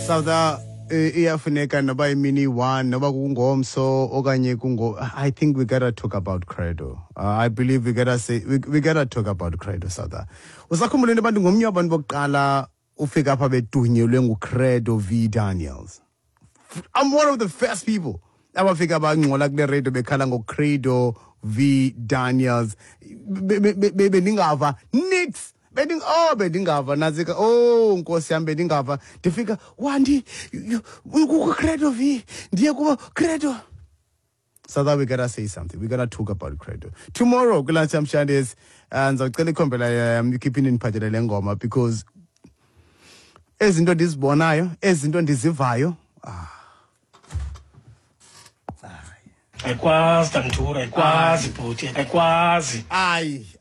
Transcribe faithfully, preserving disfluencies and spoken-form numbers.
South iyafuneka noba imini one noba kungomso okanye kungo. I think we gotta talk about credo. Uh, I believe we gotta say we, we gotta talk about credo, South. Usakhumbula into abantu ngomnye wabantu bokuqala ufika apha bedunyelwe nguCredo V Daniels. I'm one of the first people. Abafika bangcola kule radio bekhala ngoCredo V Daniels. Bendingava nix. Beding oh bedingava nazika oh nkosi yami bedingava ndifika wandi ku Credo V ndiye ku Credo. So that we gotta say something. We gotta talk about Credo. Tomorrow kulunch amshandes ngizocela ikhombela yami keeping in phathele lengoma because ezinto ndizibonayo ezinto ndizivayo ah ayikwazi Dantura ayikwazi bhuti ayikwazi ayi